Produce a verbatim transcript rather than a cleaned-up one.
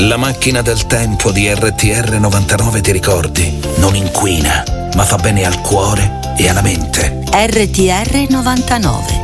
La macchina del tempo di R T R novantanove, ti ricordi? Non inquina, ma fa bene al cuore e alla mente. R T R novantanove,